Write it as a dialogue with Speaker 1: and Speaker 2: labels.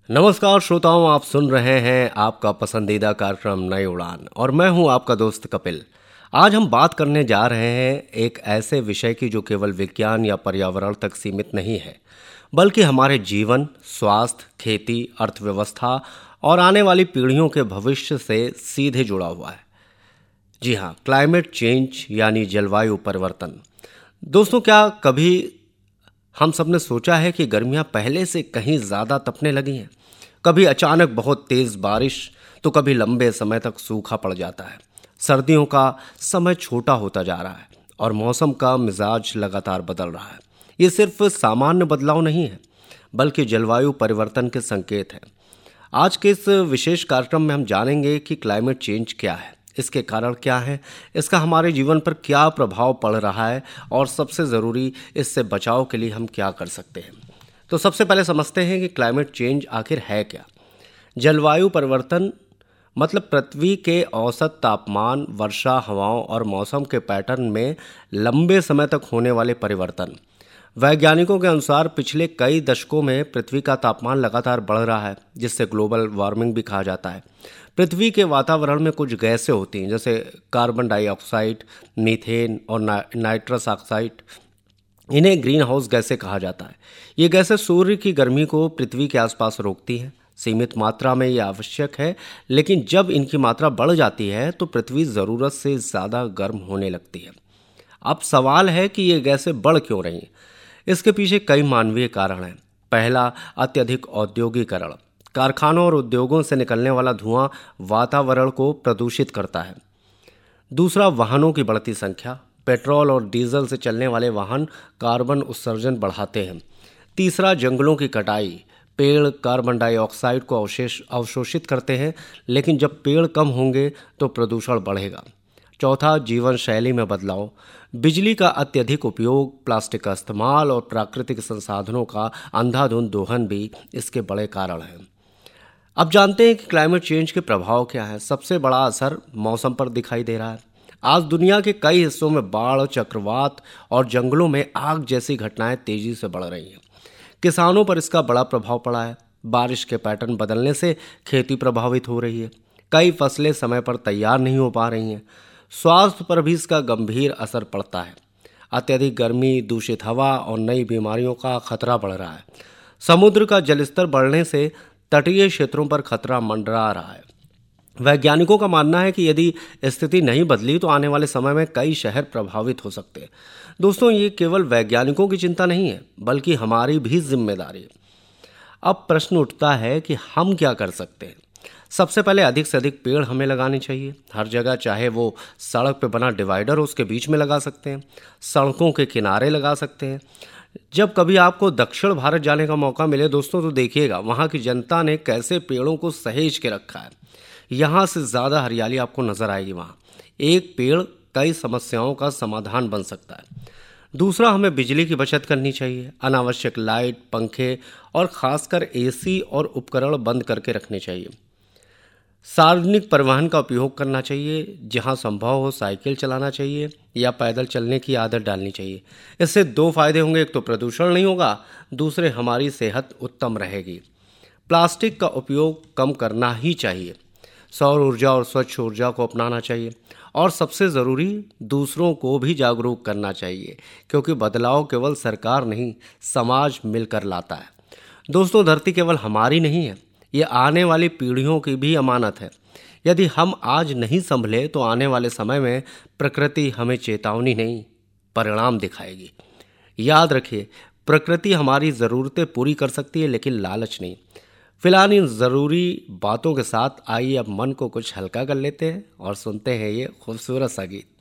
Speaker 1: नमस्कार श्रोताओं, आप सुन रहे हैं आपका पसंदीदा कार्यक्रम नई उड़ान और मैं हूं आपका दोस्त कपिल। आज हम बात करने जा रहे हैं एक ऐसे विषय की जो केवल विज्ञान या पर्यावरण तक सीमित नहीं है, बल्कि हमारे जीवन, स्वास्थ्य, खेती, अर्थव्यवस्था और आने वाली पीढ़ियों के भविष्य से सीधे जुड़ा हुआ है। जी हाँ, क्लाइमेट चेंज यानी जलवायु परिवर्तन। दोस्तों, क्या कभी हम सब ने सोचा है कि गर्मियां पहले से कहीं ज़्यादा तपने लगी हैं? कभी अचानक बहुत तेज़ बारिश, तो कभी लंबे समय तक सूखा पड़ जाता है। सर्दियों का समय छोटा होता जा रहा है और मौसम का मिजाज लगातार बदल रहा है। ये सिर्फ सामान्य बदलाव नहीं है, बल्कि जलवायु परिवर्तन के संकेत हैं। आज के इस विशेष कार्यक्रम में हम जानेंगे कि क्लाइमेट चेंज क्या है, इसके कारण क्या हैं, इसका हमारे जीवन पर क्या प्रभाव पड़ रहा है और सबसे ज़रूरी, इससे बचाव के लिए हम क्या कर सकते हैं। तो सबसे पहले समझते हैं कि क्लाइमेट चेंज आखिर है क्या। जलवायु परिवर्तन मतलब पृथ्वी के औसत तापमान, वर्षा, हवाओं और मौसम के पैटर्न में लंबे समय तक होने वाले परिवर्तन। वैज्ञानिकों के अनुसार पिछले कई दशकों में पृथ्वी का तापमान लगातार बढ़ रहा है, जिससे ग्लोबल वार्मिंग भी कहा जाता है। पृथ्वी के वातावरण में कुछ गैसें होती हैं, जैसे कार्बन डाइऑक्साइड, मीथेन और नाइट्रस ऑक्साइड। इन्हें ग्रीन हाउस गैसें कहा जाता है। ये गैसें सूर्य की गर्मी को पृथ्वी के आसपास रोकती हैं। सीमित मात्रा में ये आवश्यक है, लेकिन जब इनकी मात्रा बढ़ जाती है तो पृथ्वी ज़रूरत से ज़्यादा गर्म होने लगती है। अब सवाल है कि ये गैसें बढ़ क्यों रही हैं। इसके पीछे कई मानवीय कारण हैं। पहला, अत्यधिक औद्योगिकरण। कारखानों और उद्योगों से निकलने वाला धुआं वातावरण को प्रदूषित करता है। दूसरा, वाहनों की बढ़ती संख्या। पेट्रोल और डीजल से चलने वाले वाहन कार्बन उत्सर्जन बढ़ाते हैं। तीसरा, जंगलों की कटाई। पेड़ कार्बन डाइऑक्साइड को अवशोषित करते हैं, लेकिन जब पेड़ कम होंगे तो प्रदूषण बढ़ेगा। चौथा, जीवन शैली में बदलाव। बिजली का अत्यधिक उपयोग, प्लास्टिक का इस्तेमाल और प्राकृतिक संसाधनों का अंधाधुंध दोहन भी इसके बड़े कारण हैं। अब जानते हैं कि क्लाइमेट चेंज के प्रभाव क्या हैं। सबसे बड़ा असर मौसम पर दिखाई दे रहा है। आज दुनिया के कई हिस्सों में बाढ़, चक्रवात और जंगलों में आग जैसी घटनाएं तेजी से बढ़ रही हैं। किसानों पर इसका बड़ा प्रभाव पड़ा है। बारिश के पैटर्न बदलने से खेती प्रभावित हो रही है। कई फसलें समय पर तैयार नहीं हो पा रही हैं। स्वास्थ्य पर भी इसका गंभीर असर पड़ता है। अत्यधिक गर्मी, दूषित हवा और नई बीमारियों का खतरा बढ़ रहा है। समुद्र का जलस्तर बढ़ने से तटीय क्षेत्रों पर खतरा मंडरा रहा है। वैज्ञानिकों का मानना है कि यदि स्थिति नहीं बदली तो आने वाले समय में कई शहर प्रभावित हो सकते हैं। दोस्तों, ये केवल वैज्ञानिकों की चिंता नहीं है, बल्कि हमारी भी जिम्मेदारी है। अब प्रश्न उठता है कि हम क्या कर सकते हैं। सबसे पहले अधिक से अधिक पेड़ हमें लगाने चाहिए। हर जगह, चाहे वो सड़क पे बना डिवाइडर हो उसके बीच में लगा सकते हैं, सड़कों के किनारे लगा सकते हैं। जब कभी आपको दक्षिण भारत जाने का मौका मिले दोस्तों, तो देखिएगा वहाँ की जनता ने कैसे पेड़ों को सहेज के रखा है। यहाँ से ज़्यादा हरियाली आपको नजर आएगी वहाँ। एक पेड़ कई समस्याओं का समाधान बन सकता है। दूसरा, हमें बिजली की बचत करनी चाहिए। अनावश्यक लाइट, पंखे और खासकर एसी और उपकरण बंद करके रखने चाहिए। सार्वजनिक परिवहन का उपयोग करना चाहिए। जहाँ संभव हो साइकिल चलाना चाहिए या पैदल चलने की आदत डालनी चाहिए। इससे दो फायदे होंगे, एक तो प्रदूषण नहीं होगा, दूसरे हमारी सेहत उत्तम रहेगी। प्लास्टिक का उपयोग कम करना ही चाहिए। सौर ऊर्जा और स्वच्छ ऊर्जा को अपनाना चाहिए और सबसे ज़रूरी, दूसरों को भी जागरूक करना चाहिए, क्योंकि बदलाव केवल सरकार नहीं, समाज मिलकर लाता है। दोस्तों, धरती केवल हमारी नहीं है, ये आने वाली पीढ़ियों की भी अमानत है। यदि हम आज नहीं संभले तो आने वाले समय में प्रकृति हमें चेतावनी नहीं, परिणाम दिखाएगी। याद रखिए, प्रकृति हमारी ज़रूरतें पूरी कर सकती है, लेकिन लालच नहीं। फिलहाल इन ज़रूरी बातों के साथ आइए अब मन को कुछ हल्का कर लेते हैं और सुनते हैं ये खूबसूरत सा गीत।